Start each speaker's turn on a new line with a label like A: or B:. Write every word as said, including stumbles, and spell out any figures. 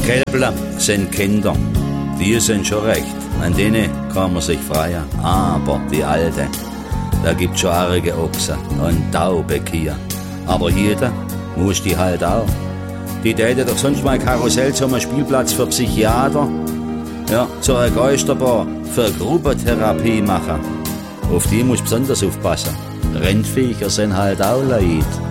A: Kälbler sind Kinder, die sind schon recht, an denen kann man sich freuen. Aber die Alte, da gibt's schon arge Ochsen und taube Kühe. Aber jeder muss die halt auch. Die täte doch sonst mal Karussell zum Spielplatz für Psychiater, ja, zur Geisterbahn für Gruppentherapie machen. Auf die muss besonders aufpassen. Rindviecher sind halt auch Leid.